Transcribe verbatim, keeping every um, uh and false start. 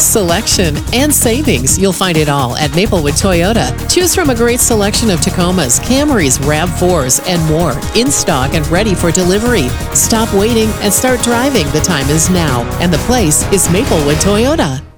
selection, and savings. You'll find it all at Maplewood Toyota. Choose from a great selection of Tacomas, Camrys, RAV fours, and more in stock and ready for delivery. Stop waiting and start driving. The time is now, and the place is Maplewood Toyota.